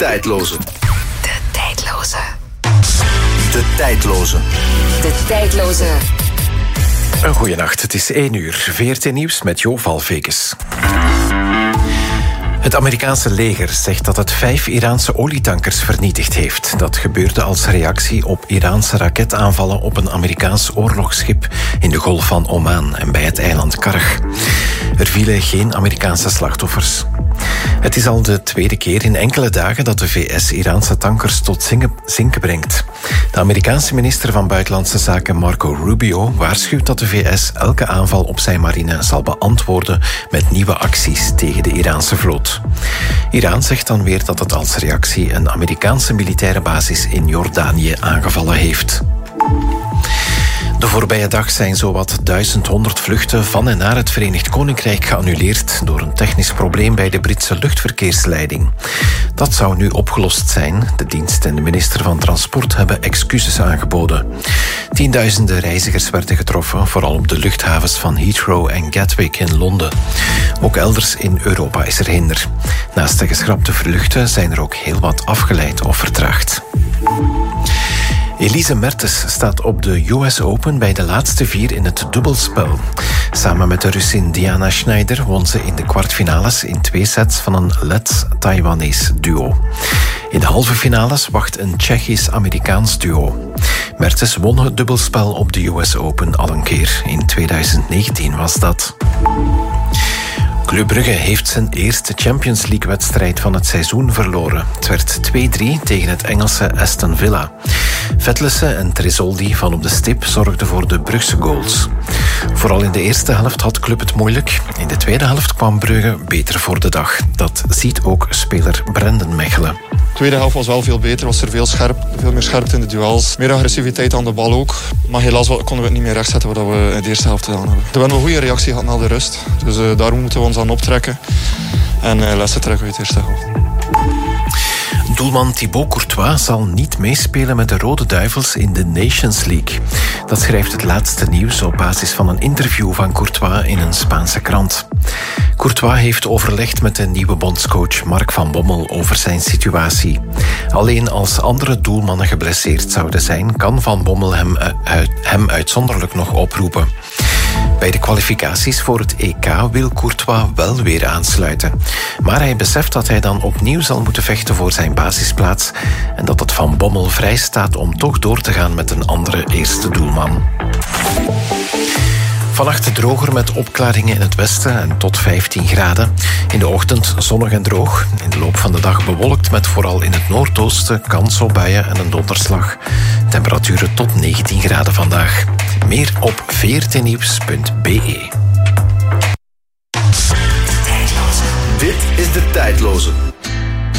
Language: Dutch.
tijdloze. De tijdloze. De tijdloze. De tijdloze. Een goeie nacht, het is 1 uur. VRT Nieuws met Jo Valvekes. Het Amerikaanse leger zegt dat het 5 Iraanse olietankers vernietigd heeft. Dat gebeurde als reactie op Iraanse raketaanvallen op een Amerikaans oorlogsschip in de Golf van Oman en bij het eiland Karg. Er vielen geen Amerikaanse slachtoffers. Het is al de tweede keer in enkele dagen dat de VS Iraanse tankers tot zinken brengt. De Amerikaanse minister van Buitenlandse Zaken Marco Rubio waarschuwt dat de VS elke aanval op zijn marine zal beantwoorden met nieuwe acties tegen de Iraanse vloot. Iran zegt dan weer dat het als reactie een Amerikaanse militaire basis in Jordanië aangevallen heeft. De voorbije dag zijn zowat 1100 vluchten van en naar het Verenigd Koninkrijk geannuleerd door een technisch probleem bij de Britse luchtverkeersleiding. Dat zou nu opgelost zijn. De dienst en de minister van Transport hebben excuses aangeboden. Tienduizenden reizigers werden getroffen, vooral op de luchthavens van Heathrow en Gatwick in Londen. Ook elders in Europa is er hinder. Naast de geschrapte vluchten zijn er ook heel wat afgeleid of vertraagd. Elise Mertens staat op de US Open bij de laatste 4 in het dubbelspel. Samen met de Russin Diana Schneider won ze in de kwartfinales in 2 sets van een Lets-Taiwanese duo. In de halve finales wacht een Tsjechisch-Amerikaans duo. Mertens won het dubbelspel op de US Open al een keer. In 2019 was dat. Club Brugge heeft zijn eerste Champions League-wedstrijd van het seizoen verloren. Het werd 2-3 tegen het Engelse Aston Villa. Vetlessen en Tresoldi van op de stip zorgden voor de Brugse goals. Vooral in de eerste helft had Club het moeilijk. In de tweede helft kwam Brugge beter voor de dag. Dat ziet ook speler Brendan Mechelen. De tweede helft was wel veel beter, was er veel meer scherpte in de duels. Meer agressiviteit aan de bal ook. Maar helaas konden we het niet meer rechtzetten wat we in de eerste helft gedaan hebben. We hebben een goede reactie gehad na de rust. Dus daar moeten we ons aan optrekken. En lessen trekken uit de eerste helft. Doelman Thibaut Courtois zal niet meespelen met de Rode Duivels in de Nations League. Dat schrijft het laatste nieuws op basis van een interview van Courtois in een Spaanse krant. Courtois heeft overlegd met de nieuwe bondscoach Mark van Bommel over zijn situatie. Alleen als andere doelmannen geblesseerd zouden zijn, kan Van Bommel hem uitzonderlijk nog oproepen. Bij de kwalificaties voor het EK wil Courtois wel weer aansluiten. Maar hij beseft dat hij dan opnieuw zal moeten vechten voor zijn basisplaats en dat het Van Bommel vrij staat om toch door te gaan met een andere eerste doelman. Vannacht droger met opklaringen in het westen en tot 15 graden. In de ochtend zonnig en droog. In de loop van de dag bewolkt met vooral in het noordoosten kans op buien en een donderslag. Temperaturen tot 19 graden vandaag. Meer op vrtnieuws.be. Dit is de tijdloze.